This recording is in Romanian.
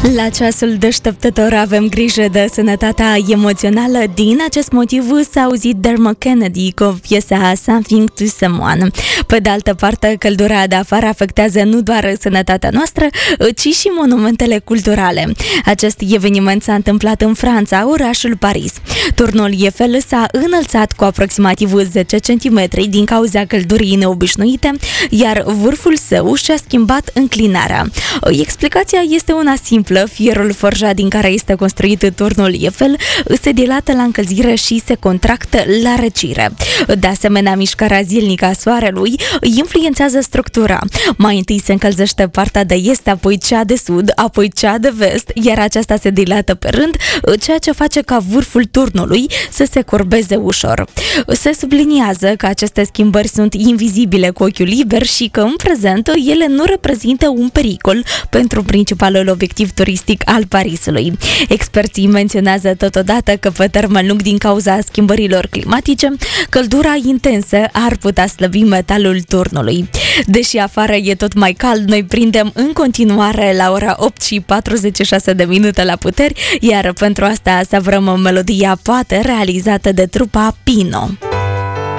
La ceasul deșteptător avem grijă de sănătatea emoțională. Din acest motiv s-a auzit Dermot Kennedy cu piesa Something to Someone. Pe de altă parte, căldura de afară afectează nu doar sănătatea noastră, ci și monumentele culturale. Acest eveniment s-a întâmplat în Franța, orașul Paris. Turnul Eiffel s-a înălțat cu aproximativ 10 cm din cauza căldurii neobișnuite, iar vârful său și-a schimbat înclinarea. Explicația este una simplă. Fierul forjat din care este construit turnul Eiffel se dilată la încălzire și se contractă la răcire. De asemenea, mișcarea zilnică a soarelui influențează structura. Mai întâi se încălzește partea de est, apoi cea de sud, apoi cea de vest, iar aceasta se dilată pe rând, ceea ce face ca vârful turnului să se curbeze ușor. Se subliniază că aceste schimbări sunt invizibile cu ochiul liber și că în prezent ele nu reprezintă un pericol pentru principalul obiectiv turistic al Parisului. Experții menționează totodată că pe termen lung, din cauza schimbărilor climatice, căldura intensă ar putea slăbi metalul turnului. Deși afară e tot mai cald, noi prindem în continuare la ora 8:46 la puteri, iar pentru asta savrăm melodia Poate, realizată de trupa Pino.